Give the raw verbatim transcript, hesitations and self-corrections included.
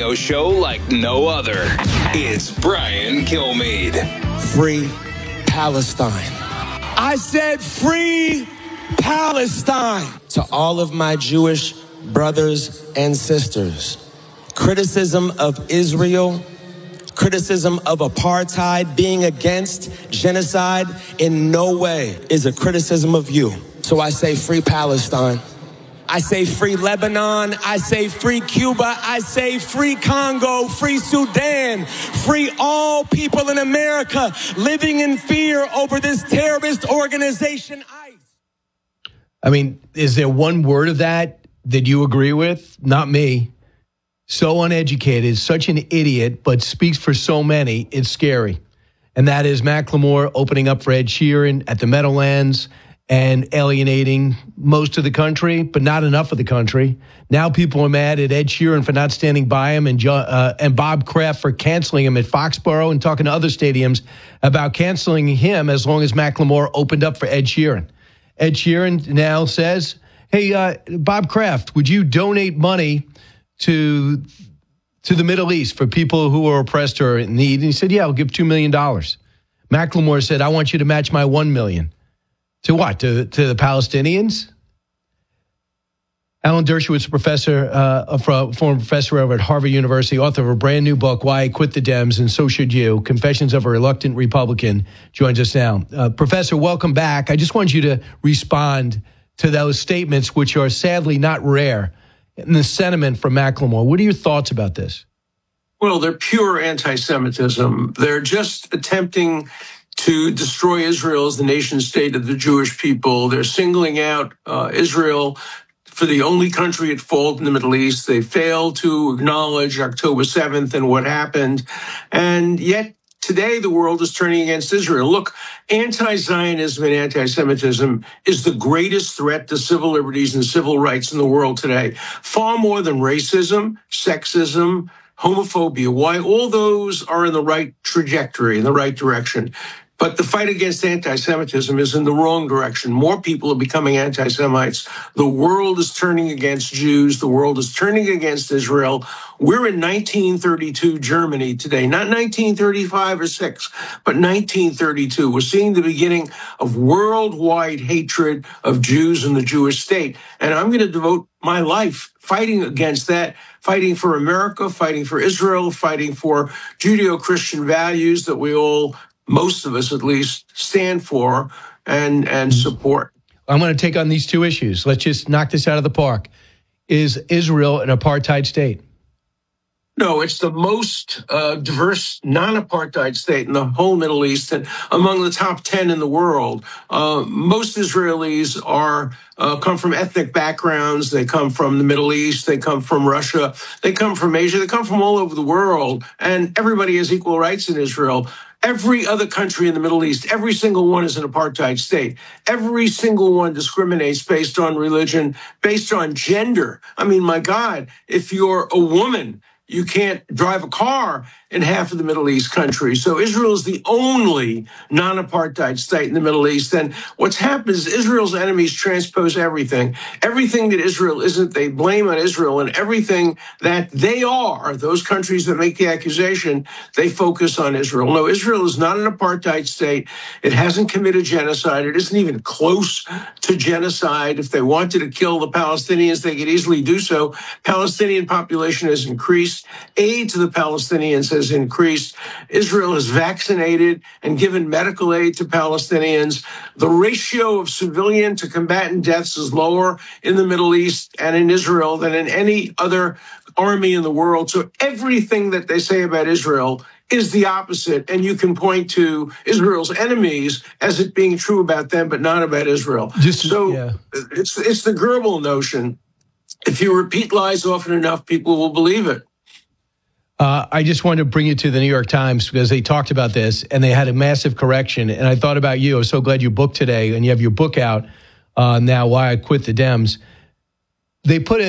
radio show like no other. It's Brian Kilmeade. Free Palestine. I said free Palestine. To all of my Jewish brothers and sisters, criticism of Israel, criticism of apartheid, being against genocide in no way is a criticism of you. So I say free Palestine. I say free Lebanon. I say free Cuba. I say free Congo, free Sudan, free all people in America living in fear over this terrorist organization, ICE. I mean, is there one word of that that you agree with? Not me. So uneducated, such an idiot, but speaks for so many, it's scary. And that is Macklemore opening up for Ed Sheeran at the Meadowlands and alienating most of the country, but not enough of the country. Now people are mad at Ed Sheeran for not standing by him, and jo- uh, and Bob Kraft for canceling him at Foxborough, and talking to other stadiums about canceling him as long as Macklemore opened up for Ed Sheeran. Ed Sheeran now says, hey, uh, Bob Kraft, would you donate money to to the Middle East for people who are oppressed or in need? And he said, yeah, I'll give two million dollars. Macklemore said, I want you to match my one million dollars. To what? To, to the Palestinians? Alan Dershowitz, a professor, uh, a former professor over at Harvard University, author of a brand new book, Why I Quit the Dems and So Should You, Confessions of a Reluctant Republican, joins us now. Uh, Professor, welcome back. I just want you to respond to those statements, which are sadly not rare, in the sentiment from Macklemore. What are your thoughts about this? Well, they're pure anti-Semitism. They're just attempting to destroy Israel as the nation state of the Jewish people. They're singling out uh, Israel for the only country at fault in the Middle East. They fail to acknowledge October seventh and what happened. And yet today the world is turning against Israel. Look, anti-Zionism and anti-Semitism is the greatest threat to civil liberties and civil rights in the world today, far more than racism, sexism, homophobia. Why? All those are in the right trajectory, in the right direction. But the fight against anti-Semitism is in the wrong direction. More people are becoming anti-Semites. The world is turning against Jews. The world is turning against Israel. We're in nineteen thirty-two Germany today, not nineteen thirty-five or six, but nineteen thirty-two. We're seeing the beginning of worldwide hatred of Jews and the Jewish state. And I'm going to devote my life fighting against that, fighting for America, fighting for Israel, fighting for Judeo-Christian values that we all, most of us at least, stand for and, and support. I'm going to take on these two issues. Let's just knock this out of the park. Is Israel an apartheid state? No, it's the most uh, diverse non-apartheid state in the whole Middle East and among the top ten in the world. Uh, most Israelis are uh, come from ethnic backgrounds. They come from the Middle East. They come from Russia. They come from Asia. They come from all over the world. And everybody has equal rights in Israel. Every other country in the Middle East, every single one is an apartheid state. Every single one discriminates based on religion, based on gender. I mean, my God, if you're a woman, you can't drive a car in half of the Middle East countries. So Israel is the only non-apartheid state in the Middle East. And what's happened is Israel's enemies transpose everything. Everything that Israel isn't, they blame on Israel. And everything that they are, those countries that make the accusation, they focus on Israel. No, Israel is not an apartheid state. It hasn't committed genocide. It isn't even close to genocide. If they wanted to kill the Palestinians, they could easily do so. Palestinian population has increased. Aid to the Palestinians has increased. Israel has vaccinated and given medical aid to Palestinians. The ratio of civilian to combatant deaths is lower in the Middle East and in Israel than in any other army in the world. So everything that they say about Israel is the opposite. And you can point to Israel's enemies as it being true about them, but not about Israel. Just, so yeah. it's, it's the Goebbels notion. If you repeat lies often enough, people will believe it. Uh, I just wanted to bring you to the New York Times because they talked about this and they had a massive correction. And I thought about you. I was so glad you booked today and you have your book out uh, now, Why I Quit the Dems. They put it